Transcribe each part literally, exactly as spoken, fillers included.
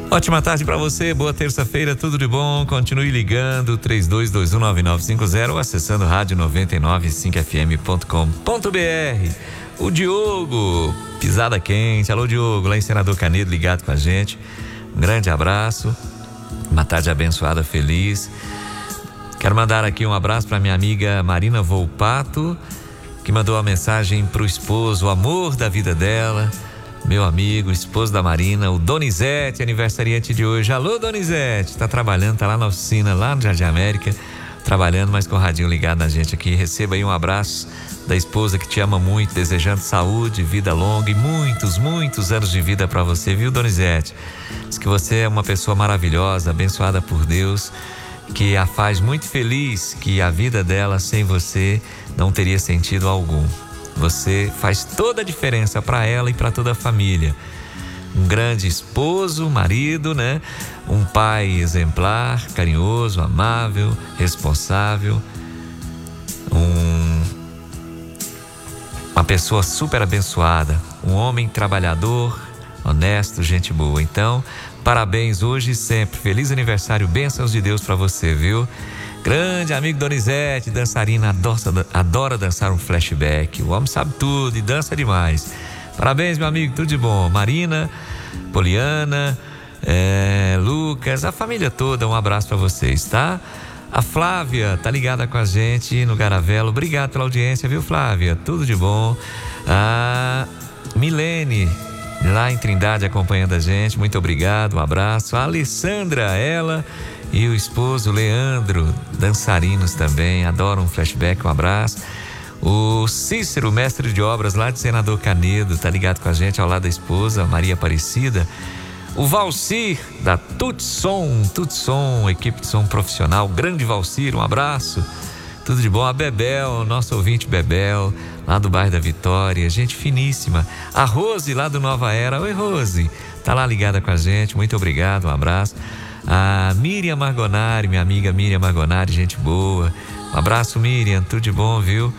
Ótima tarde para você, boa terça-feira, tudo de bom. Continue ligando três dois dois um nove nove cinco zero ou acessando rádio noventa e nove ponto cinco f m ponto com ponto b r. O Diogo, pisada quente. Alô, Diogo, lá em Senador Canedo, ligado com a gente. Um grande abraço, uma tarde abençoada, feliz. Quero mandar aqui um abraço para minha amiga Marina Volpato, que mandou uma mensagem para o esposo, o amor da vida dela, meu amigo, esposo da Marina, o Donizete, aniversariante de hoje. Alô, Donizete, tá trabalhando, tá lá na oficina, lá no Jardim América, trabalhando, mas com o radinho ligado na gente aqui. Receba aí um abraço da esposa que te ama muito, desejando saúde, vida longa e muitos, muitos anos de vida para você, viu, Donizete? Diz que você é uma pessoa maravilhosa, abençoada por Deus, que a faz muito feliz, que a vida dela sem você não teria sentido algum. Você faz toda a diferença para ela e para toda a família. Um grande esposo, marido, né? Um pai exemplar, carinhoso, amável, responsável. Um, uma pessoa super abençoada. Um homem trabalhador, honesto, gente boa. Então, parabéns hoje e sempre. Feliz aniversário, bênçãos de Deus para você, viu? Grande amigo Donizete, dançarina, adora, adora dançar um flashback. O homem sabe tudo e dança demais. Parabéns, meu amigo, tudo de bom. Marina, Poliana, é, Lucas, a família toda, um abraço para vocês, tá? A Flávia tá ligada com a gente no Garavelo. Obrigado pela audiência, viu, Flávia? Tudo de bom. A Milene, lá em Trindade, acompanhando a gente. Muito obrigado, um abraço. A Alessandra, ela e o esposo Leandro, dançarinos também, adoram um flashback, um abraço. O Cícero, mestre de obras lá de Senador Canedo, tá ligado com a gente ao lado da esposa Maria Aparecida. O Valcir, da Tutson, Tutson, equipe de som profissional, grande Valcir, um abraço, tudo de bom. A Bebel, nosso ouvinte Bebel, lá do bairro da Vitória, gente finíssima. A Rose, lá do Nova Era. Oi, Rose, tá lá ligada com a gente, muito obrigado, um abraço. A Miriam Margonari, minha amiga Miriam Margonari, gente boa. Um abraço, Miriam, tudo de bom, viu?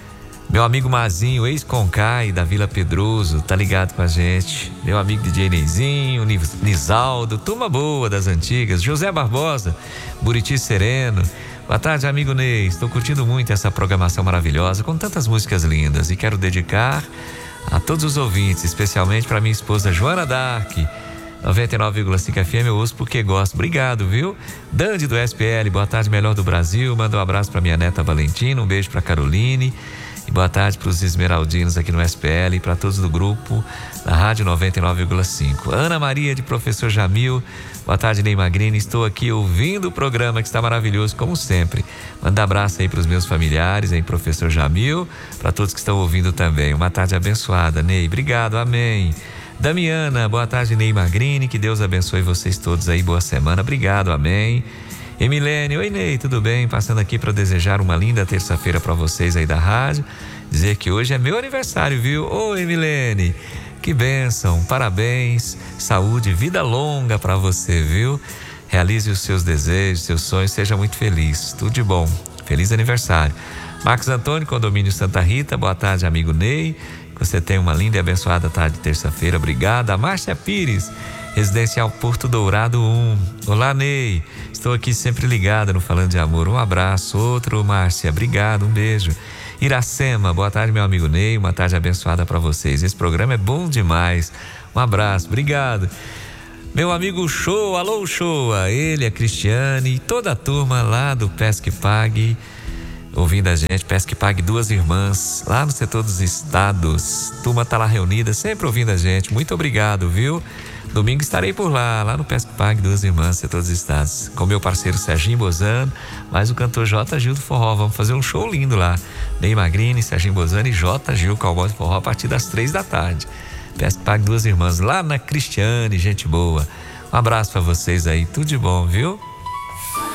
Meu amigo Mazinho, ex-Concai da Vila Pedroso, tá ligado com a gente. Meu amigo D J Neizinho, Nisaldo, turma boa das antigas. José Barbosa, Buriti Sereno. Boa tarde, amigo Ney. Estou curtindo muito essa programação maravilhosa, com tantas músicas lindas. E quero dedicar a todos os ouvintes, especialmente para minha esposa Joana Dark. noventa e nove vírgula cinco F M, eu ouço porque gosto. Obrigado, viu? Dandy do S P L, boa tarde, melhor do Brasil. Manda um abraço para minha neta Valentina, um beijo para Caroline. E boa tarde para os esmeraldinos aqui no S P L e para todos do grupo da Rádio noventa e nove vírgula cinco. Ana Maria, de Professor Jamil. Boa tarde, Ney Magrini. Estou aqui ouvindo o programa que está maravilhoso, como sempre. Manda abraço aí para os meus familiares, aí, Professor Jamil, para todos que estão ouvindo também. Uma tarde abençoada, Ney. Obrigado, amém. Damiana, boa tarde, Ney Magrini, que Deus abençoe vocês todos aí, boa semana, obrigado, amém. Emilene, oi Ney, tudo bem? Passando aqui para desejar uma linda terça-feira para vocês aí da rádio, dizer que hoje é meu aniversário, viu? Ô Emilene, que bênção, parabéns, saúde, vida longa para você, viu? Realize os seus desejos, seus sonhos, seja muito feliz, tudo de bom, feliz aniversário. Marcos Antônio, Condomínio Santa Rita, boa tarde, amigo Ney. Você tem uma linda e abençoada tarde de terça-feira. Obrigada. A Márcia Pires, Residencial Porto Dourado um. Olá, Ney. Estou aqui sempre ligada no Falando de Amor. Um abraço. Outro, Márcia. Obrigado. Um beijo. Iracema, boa tarde, meu amigo Ney. Uma tarde abençoada para vocês. Esse programa é bom demais. Um abraço. Obrigado. Meu amigo Show. Alô, Show. Ele, a Cristiane e toda a turma lá do Pesque Pague, ouvindo a gente. Pesque Pague Duas Irmãs, lá no setor dos estados. Turma tá lá reunida, sempre ouvindo a gente. Muito obrigado, viu? Domingo estarei por lá, lá no Pesque Pague Duas Irmãs, setor dos estados, com meu parceiro Serginho Bozano, mais o cantor J. Gil do Forró. Vamos fazer um show lindo lá. Ney Magrini, Serginho Bozano e J. Gil, Cowboy do Forró, a partir das três da tarde. Pesque Pague Duas Irmãs, lá na Cristiane, gente boa. Um abraço pra vocês aí, tudo de bom, viu?